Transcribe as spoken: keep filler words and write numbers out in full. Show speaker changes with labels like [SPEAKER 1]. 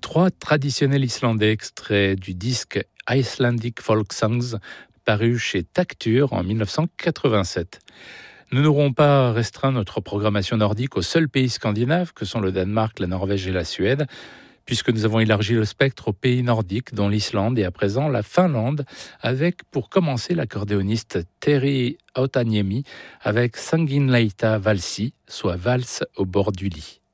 [SPEAKER 1] trois traditionnels islandais extraits du disque Icelandic Folk Songs paru chez Taktur en dix-neuf cent quatre-vingt-sept. Nous n'aurons pas restreint notre programmation nordique aux seuls pays scandinaves que sont le Danemark, la Norvège et la Suède, puisque nous avons élargi le spectre aux pays nordiques, dont l'Islande et à présent la Finlande, avec pour commencer l'accordéoniste Terry Hautaniemi avec Sanginleita Valsi, soit valse au bord du lit.